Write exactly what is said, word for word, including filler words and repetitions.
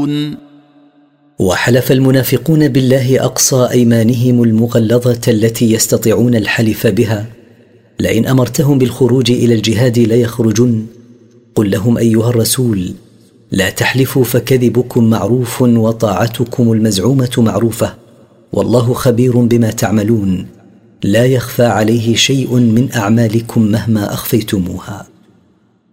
تعملون. وحلف المنافقون بالله أقصى أيمانهم المغلظة التي يستطيعون الحلف بها: لئن أمرتهم بالخروج إلى الجهاد ليخرجن. قل لهم أيها الرسول: لا تحلفوا فكذبكم معروف وطاعتكم المزعومة معروفة، والله خبير بما تعملون، لا يخفى عليه شيء من أعمالكم مهما أخفيتموها.